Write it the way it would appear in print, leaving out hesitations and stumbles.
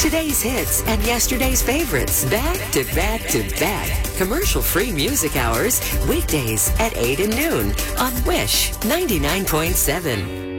Today's hits and yesterday's favorites, back to back to back. Commercial-free music hours, weekdays at 8 and noon on Wish 99.7.